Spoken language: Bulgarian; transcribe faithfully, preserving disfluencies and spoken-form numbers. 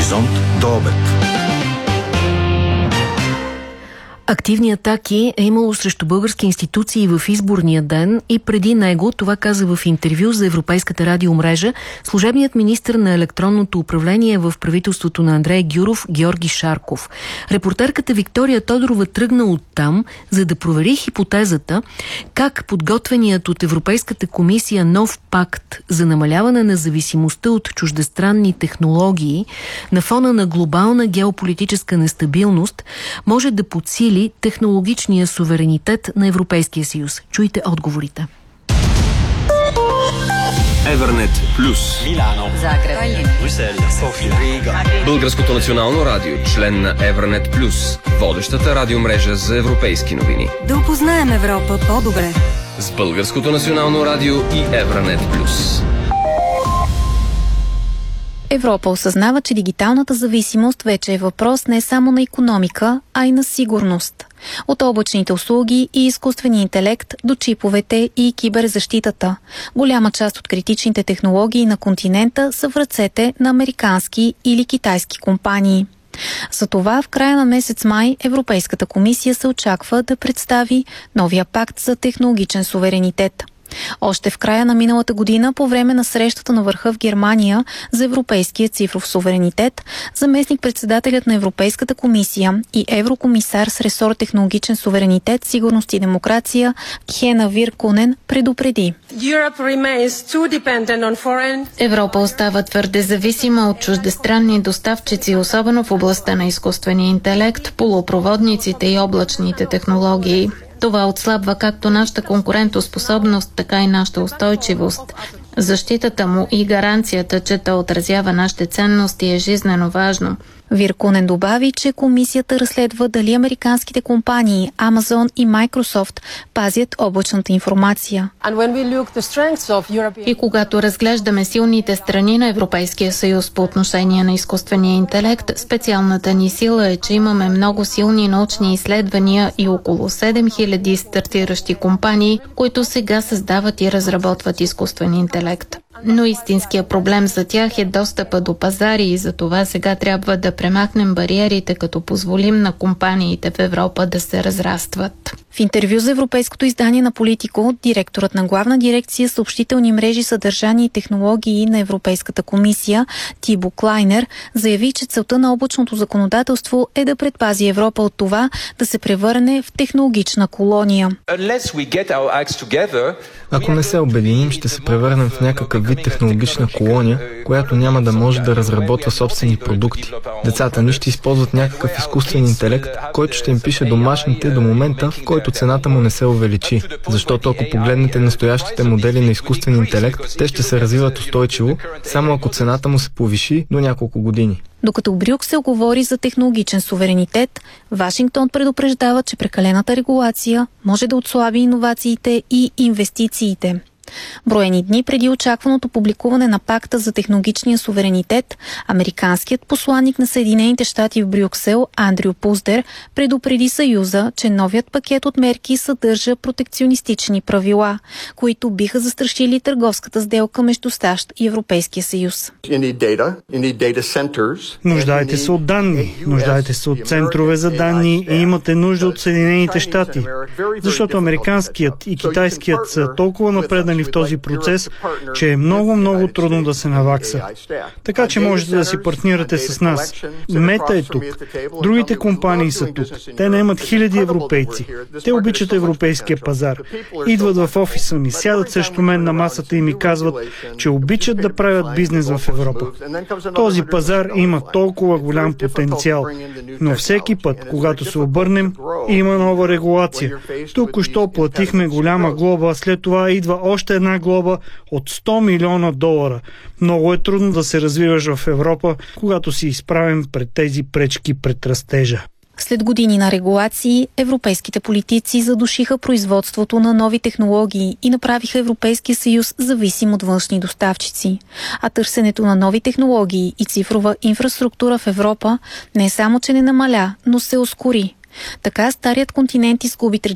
Хоризонт до обед. Активни атаки е имало срещу български институции в изборния ден и преди него, това каза в интервю за Европейската радиомрежа, служебният министър на електронното управление в правителството на Андрей Гюров Георги Шарков. Репортерката Виктория Тодорова тръгна оттам, за да провери хипотезата как подготвеният от Европейската комисия нов пакт за намаляване на зависимостта от чуждестранни технологии на фона на глобална геополитическа нестабилност може да подсили технологичния суверенитет на Европейския съюз. Чуйте отговорите. Евернет плюс. Милано. Загреб. Брюксел. София. Рига. Българското национално радио, член на Евернет плюс, водещата радиомрежа за европейски новини. Да опознаем Европа по-добре. С Българското национално радио и Евернет плюс. Европа осъзнава, че дигиталната зависимост вече е въпрос не само на икономика, а и на сигурност. От облачните услуги и изкуствения интелект до чиповете и киберзащитата. Голяма част от критичните технологии на континента са в ръцете на американски или китайски компании. Затова в края на месец май Европейската комисия се очаква да представи новия пакт за технологичен суверенитет. Още в края на миналата година, по време на срещата на върха в Германия за европейския цифров суверенитет, заместник-председателят на Европейската комисия и еврокомисар с ресор технологичен суверенитет, сигурност и демокрация Хена Виркунен предупреди. Европа остава твърде зависима от чуждестранни доставчици, особено в областта на изкуствения интелект, полупроводниците и облачните технологии. Това отслабва както нашата конкурентоспособност, така и нашата устойчивост. Защитата му и гаранцията, че то отразява нашите ценности, е жизнено важно. Виркунен добави, че комисията разследва дали американските компании Amazon и Microsoft пазят облачната информация. И когато разглеждаме силните страни на Европейския съюз по отношение на изкуствения интелект, специалната ни сила е, че имаме много силни научни изследвания и около седем хиляди стартиращи компании, които сега създават и разработват изкуствен интелект. Но истинският проблем за тях е достъпа до пазари и за това сега трябва да премахнем бариерите, като позволим на компаниите в Европа да се разрастват. В интервю за европейското издание на Политико, директорът на главна дирекция съобщителни мрежи, съдържание и технологии на Европейската комисия Тибо Клайнер заяви, че целта на облачното законодателство е да предпази Европа от това да се превърне в технологична колония. Ако не се обединим, ще се превърнем в някакъв вид технологична колония, която няма да може да разработва собствени продукти. Децата ни ще използват някакъв изкуствен интелект, който ще им пише домашните до момента, в който цената му не се увеличи. Защото ако погледнете настоящите модели на изкуствен интелект, те ще се развиват устойчиво, само ако цената му се повиши до няколко години. Докато Брюксел говори за технологичен суверенитет, Вашингтон предупреждава, че прекалената регулация може да отслаби иновациите и инвестициите. Броени дни преди очакваното публикуване на пакта за технологичния суверенитет, американският посланник на Съединените щати в Брюксел Андрю Пуздер предупреди Съюза, че новият пакет от мерки съдържа протекционистични правила, които биха застрашили търговската сделка между САЩ и Европейския съюз. Нуждаете се от данни, нуждаете се от центрове за данни и имате нужда от Съединените щати, защото американският и китайският са толкова напреднали в този процес, че е много-много трудно да се навакса. Така че можете да си партнирате с нас. Мета е тук. Другите компании са тук. Те наемат хиляди европейци. Те обичат европейския пазар. Идват в офиса ми, сядат срещу мен на масата и ми казват, че обичат да правят бизнес в Европа. Този пазар има толкова голям потенциал. Но всеки път, когато се обърнем, има нова регулация. Току-що платихме голяма глоба, след това идва още една глоба от сто милиона долара. Много е трудно да се развиваш в Европа, когато си изправен пред тези пречки пред растежа. След години на регулации, европейските политици задушиха производството на нови технологии и направиха Европейския съюз зависим от външни доставчици. А търсенето на нови технологии и цифрова инфраструктура в Европа не само че не намаля, но се ускори. Така старият континент изгуби